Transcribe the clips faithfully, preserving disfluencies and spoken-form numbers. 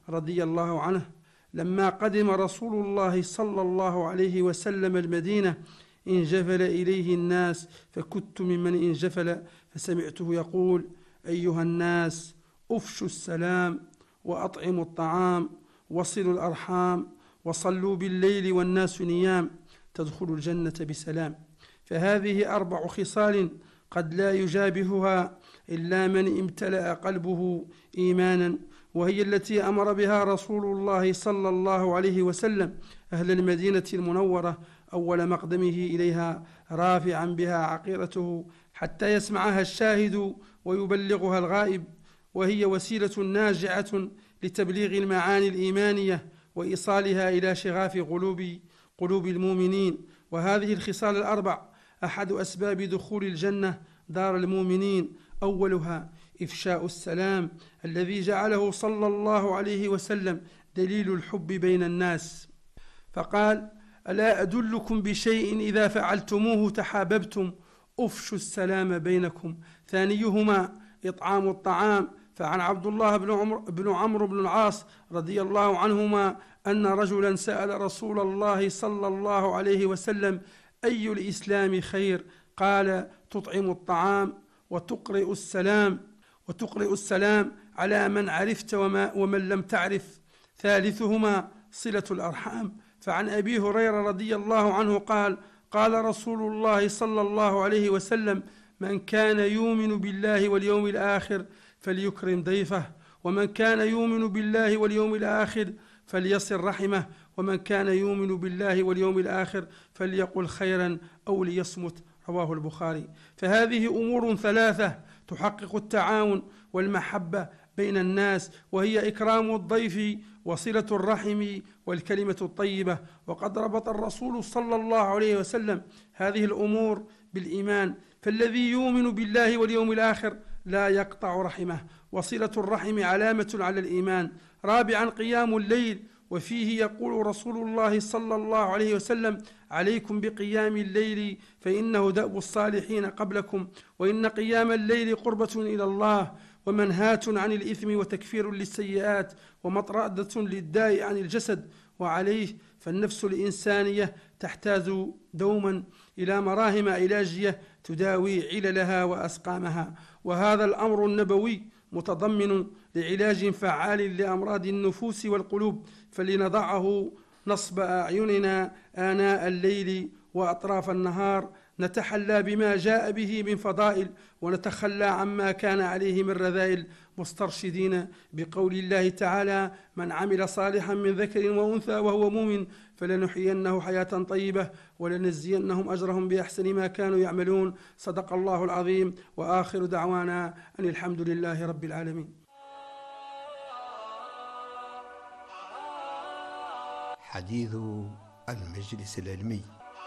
رضي الله عنه لما قدم رسول الله صلى الله عليه وسلم المدينة انجفل إليه الناس، فكنت ممن انجفل، فسمعته يقول: أيها الناس، أفشوا السلام وأطعموا الطعام وصلوا الأرحام وصلوا بالليل والناس نيام تدخلوا الجنة بسلام. فهذه أربع خصال قد لا يجابهها إلا من امتلأ قلبه إيمانا، وهي التي أمر بها رسول الله صلى الله عليه وسلم أهل المدينة المنورة أول مقدمه إليها، رافعا بها عقيرته حتى يسمعها الشاهد ويبلغها الغائب، وهي وسيلة ناجعة لتبليغ المعاني الإيمانية وإيصالها إلى شغاف قلوب قلوب المؤمنين. وهذه الخصال الأربع أحد أسباب دخول الجنة دار المؤمنين، أولها إفشاء السلام الذي جعله صلى الله عليه وسلم دليل الحب بين الناس، فقال: ألا أدلكم بشيء إذا فعلتموه تحاببتم؟ أفشوا السلام بينكم. ثانيهما إطعام الطعام، فعن عبد الله بن عمرو بن عمرو بن العاص رضي الله عنهما أن رجلا سأل رسول الله صلى الله عليه وسلم: أي الإسلام خير؟ قال: تطعم الطعام وتقرئ السلام وتقرئ السلام على من عرفت وما ومن لم تعرف. ثالثهما صلة الأرحام، فعن أبي هريرة رضي الله عنه قال: قال رسول الله صلى الله عليه وسلم: من كان يؤمن بالله واليوم الآخر فليكرم ضيفه، ومن كان يؤمن بالله واليوم الآخر فليصل رحمه، ومن كان يؤمن بالله واليوم الآخر فليقل خيرا أو ليصمت. رواه البخاري. فهذه أمور ثلاثة تحقق التعاون والمحبة بين الناس، وهي إكرام الضيف وصلة الرحم والكلمة الطيبة. وقد ربط الرسول صلى الله عليه وسلم هذه الأمور بالإيمان، فالذي يؤمن بالله واليوم الآخر لا يقطع رحمه، وصلة الرحم علامة على الإيمان. رابعا قيام الليل، وفيه يقول رسول الله صلى الله عليه وسلم: عليكم بقيام الليل فإنه دأب الصالحين قبلكم، وإن قيام الليل قربة إلى الله ومنهاة عن الإثم وتكفير للسيئات ومطردة للداء عن الجسد. وعليه فالنفس الإنسانية تحتاج دوما إلى مراهم علاجية تداوي عللها وأسقامها، وهذا الأمر النبوي متضمن لعلاج فعال لأمراض النفوس والقلوب، فلنضعه نصب أعيننا آناء الليل وأطراف النهار، نتحلى بما جاء به من فضائل ونتخلى عما كان عليه من رذائل، مسترشدين بقول الله تعالى: من عمل صالحا من ذكر وأنثى وهو مؤمن فلنحيينه حياة طيبة ولنجزينهم أجرهم بأحسن ما كانوا يعملون. صدق الله العظيم، وآخر دعوانا أن الحمد لله رب العالمين. حديث المجلس العلمي.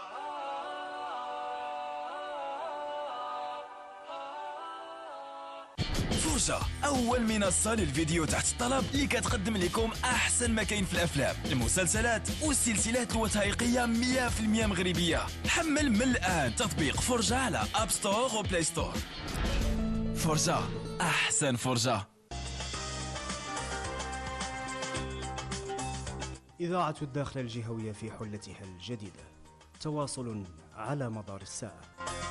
فرجة، أول منصة للفيديو تحت الطلب اللي كتقدم لكم أحسن ما كاين في الأفلام، المسلسلات والسلسلات الوثائقية مية في المية مغربية. حمل من الآن تطبيق فرجة على أب ستور وبلاي ستور. فرجة، أحسن فرجة. إذاعة الداخل الجهوية في حلتها الجديدة، تواصل على مدار الساعة.